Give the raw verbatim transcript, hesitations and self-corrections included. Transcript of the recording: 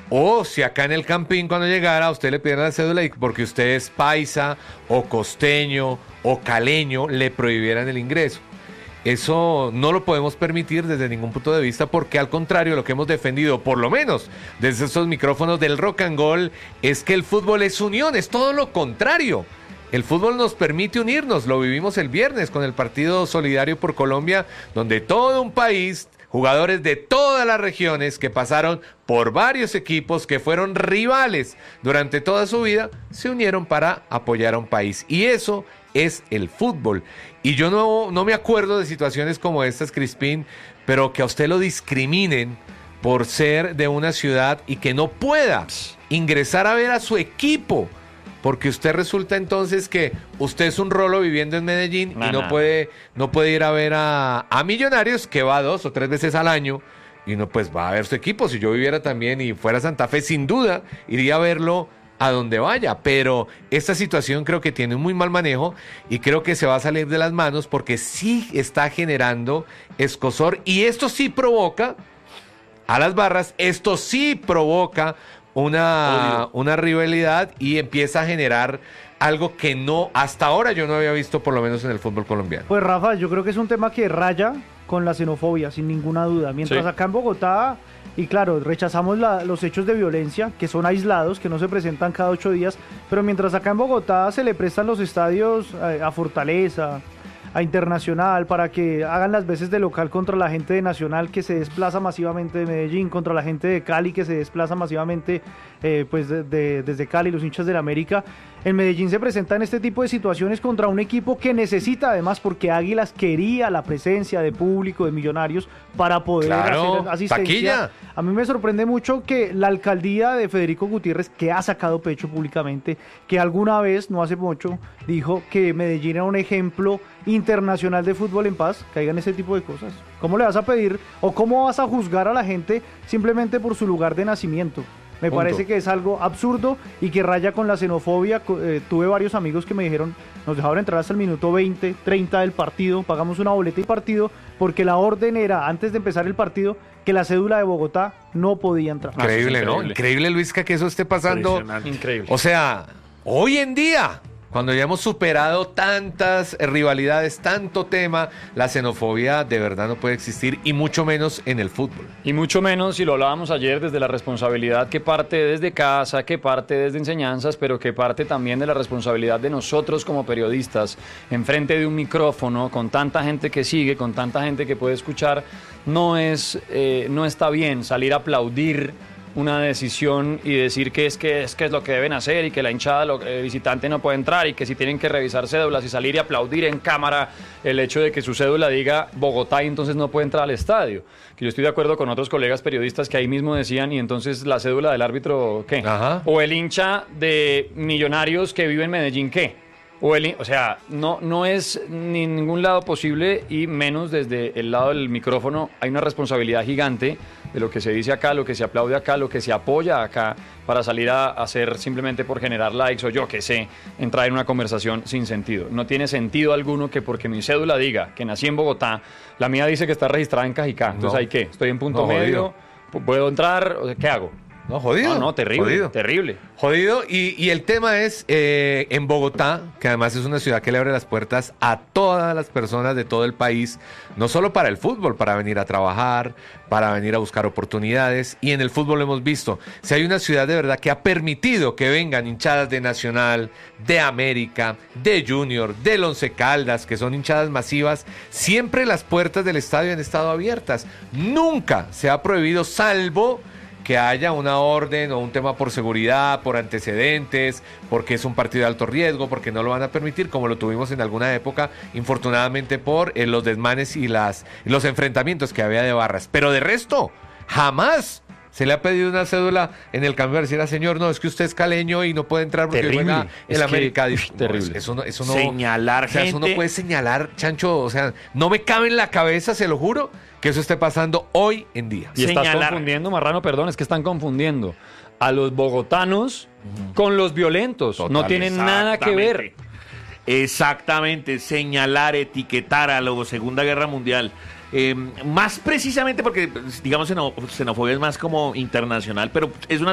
O si acá en el Campín cuando llegara a usted le pidieran la cédula y porque usted es paisa o costeño o caleño le prohibieran el ingreso. Eso no lo podemos permitir desde ningún punto de vista porque al contrario lo que hemos defendido, por lo menos desde estos micrófonos del Rock and Gold, es que el fútbol es unión, es todo lo contrario. El fútbol nos permite unirnos, lo vivimos el viernes con el partido Solidario por Colombia, donde todo un país, jugadores de todas las regiones que pasaron por varios equipos que fueron rivales durante toda su vida, se unieron para apoyar a un país. Y eso es el fútbol. Y yo no, no me acuerdo de situaciones como estas, Crispín, pero que a usted lo discriminen por ser de una ciudad y que no pueda ingresar a ver a su equipo. Porque usted resulta entonces que usted es un rolo viviendo en Medellín no, y no, no puede no puede ir a ver a, a Millonarios, que va dos o tres veces al año, y no pues va a ver su equipo. Si yo viviera también y fuera a Santa Fe, sin duda, iría a verlo a donde vaya. Pero esta situación creo que tiene un muy mal manejo y creo que se va a salir de las manos porque sí está generando escozor. Y esto sí provoca a las barras, esto sí provoca Una, una rivalidad y empieza a generar algo que no, hasta ahora yo no había visto por lo menos en el fútbol colombiano. Pues Rafa, yo creo que es un tema que raya con la xenofobia, sin ninguna duda. Mientras sí. Acá en Bogotá, y claro, rechazamos la, los hechos de violencia, que son aislados, que no se presentan cada ocho días, pero mientras acá en Bogotá se le prestan los estadios a, a Fortaleza, a Internacional, para que hagan las veces de local contra la gente de Nacional que se desplaza masivamente de Medellín, contra la gente de Cali que se desplaza masivamente eh, pues de, de, desde Cali, los hinchas del América. En Medellín se presentan este tipo de situaciones contra un equipo que necesita, además, porque Águilas quería la presencia de público, de Millonarios, para poder claro, hacer asistencia. Taquilla. A mí me sorprende mucho que la alcaldía de Federico Gutiérrez, que ha sacado pecho públicamente, que alguna vez, no hace mucho, dijo que Medellín era un ejemplo internacional de fútbol en paz, que hagan ese tipo de cosas. ¿Cómo le vas a pedir o cómo vas a juzgar a la gente simplemente por su lugar de nacimiento? Me Punto. Parece que es algo absurdo y que raya con la xenofobia. Eh, tuve varios amigos que me dijeron, nos dejaron entrar hasta el minuto veinte, treinta del partido, pagamos una boleta y partido, porque la orden era, antes de empezar el partido, que la cédula de Bogotá no podía entrar. Increíble, ¿no? Increíble, Luisca, que eso esté pasando. Increíble. O sea, hoy en día, cuando ya hemos superado tantas rivalidades, tanto tema, la xenofobia de verdad no puede existir y mucho menos en el fútbol. Y mucho menos, y lo hablábamos ayer, desde la responsabilidad que parte desde casa, que parte desde enseñanzas, pero que parte también de la responsabilidad de nosotros como periodistas, enfrente de un micrófono, con tanta gente que sigue, con tanta gente que puede escuchar, no es, eh, no está bien salir a aplaudir una decisión y decir que es que es que es lo que deben hacer y que la hinchada lo, eh, visitante no puede entrar y que si tienen que revisar cédulas y salir y aplaudir en cámara el hecho de que su cédula diga Bogotá y entonces no puede entrar al estadio. Que yo estoy de acuerdo con otros colegas periodistas que ahí mismo decían y entonces la cédula del árbitro ¿qué? Ajá. O el hincha de Millonarios que vive en Medellín ¿qué? O, el, o sea, no, no es ni ningún lado posible y menos desde el lado del micrófono. Hay una responsabilidad gigante de lo que se dice acá, lo que se aplaude acá, lo que se apoya acá para salir a hacer simplemente por generar likes o yo qué sé, entrar en una conversación sin sentido. No tiene sentido alguno que porque mi cédula diga que nací en Bogotá, la mía dice que está registrada en Cajicá. Entonces, no. ¿hay qué? Estoy en punto no, medio, jodido. ¿Puedo entrar? ¿Qué hago? No, jodido. No, no, terrible, jodido. terrible. Jodido, y, y el tema es eh, en Bogotá, que además es una ciudad que le abre las puertas a todas las personas de todo el país, no solo para el fútbol, para venir a trabajar, para venir a buscar oportunidades, y en el fútbol lo hemos visto. Si hay una ciudad de verdad que ha permitido que vengan hinchadas de Nacional, de América, de Junior, del Once Caldas, que son hinchadas masivas, siempre las puertas del estadio han estado abiertas. Nunca se ha prohibido, salvo que haya una orden o un tema por seguridad, por antecedentes, porque es un partido de alto riesgo, porque no lo van a permitir, como lo tuvimos en alguna época, infortunadamente por eh, los desmanes y las, los enfrentamientos que había de barras. Pero de resto, jamás se le ha pedido una cédula en el cambio de decir al señor, no, es que usted es caleño y no puede entrar porque terrible. juega en América. Uf, no, terrible. Eso no, eso no, señalar o sea, gente. Eso no puede señalar, Chancho, o sea, no me cabe en la cabeza, se lo juro, que eso esté pasando hoy en día. Y estás Señalar. confundiendo, Marrano, perdón, es que están confundiendo a los bogotanos uh-huh. con los violentos. Total, no tienen nada que ver. Exactamente, señalar, etiquetar a la Segunda Guerra Mundial. Eh, más precisamente porque, digamos, xenofobia es más como internacional, pero es una